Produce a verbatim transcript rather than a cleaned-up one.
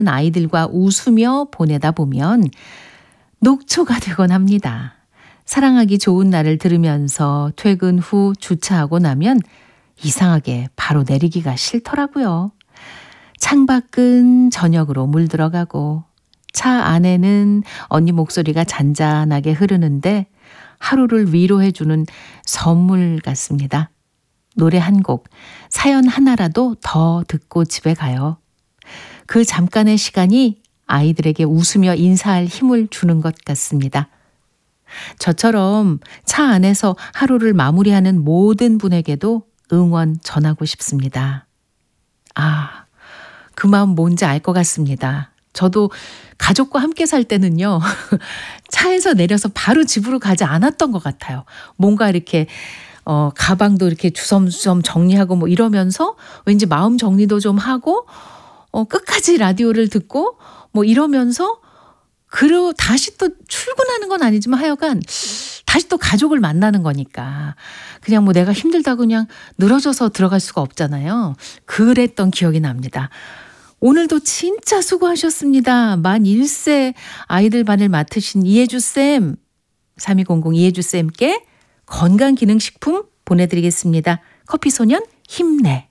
아이들과 웃으며 보내다 보면 녹초가 되곤 합니다. 사랑하기 좋은 날을 들으면서 퇴근 후 주차하고 나면 이상하게 바로 내리기가 싫더라고요. 창밖은 저녁으로 물들어가고 차 안에는 언니 목소리가 잔잔하게 흐르는데 하루를 위로해주는 선물 같습니다. 노래 한 곡, 사연 하나라도 더 듣고 집에 가요. 그 잠깐의 시간이 아이들에게 웃으며 인사할 힘을 주는 것 같습니다. 저처럼 차 안에서 하루를 마무리하는 모든 분에게도 응원 전하고 싶습니다. 아, 그 마음 뭔지 알 것 같습니다. 저도 가족과 함께 살 때는요. 차에서 내려서 바로 집으로 가지 않았던 것 같아요. 뭔가 이렇게 어, 가방도 이렇게 주섬주섬 정리하고 뭐 이러면서 왠지 마음 정리도 좀 하고 어, 끝까지 라디오를 듣고 뭐 이러면서 그리고 다시 또 출근하는 건 아니지만 하여간 다시 또 가족을 만나는 거니까 그냥 뭐 내가 힘들다고 그냥 늘어져서 들어갈 수가 없잖아요. 그랬던 기억이 납니다. 오늘도 진짜 수고하셨습니다. 만 일 세 아이들 반을 맡으신 이혜주쌤, 삼이공공 이혜주쌤께 건강기능식품 보내드리겠습니다. 커피소년 힘내.